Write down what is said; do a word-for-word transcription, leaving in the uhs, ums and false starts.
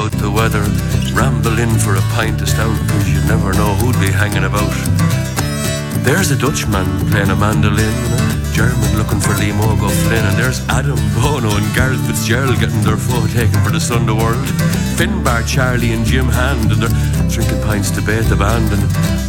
about the weather, ramble in for a pint of stout, cause you never know who'd be hanging about. There's a Dutchman playing a mandolin, and a German looking for Lee Mogo Flynn, and there's Adam Bono and Gareth Fitzgerald getting their photo taken for the Sunday World. Finbar, Charlie and Jim Hand, and they're drinking pints to bait the band, and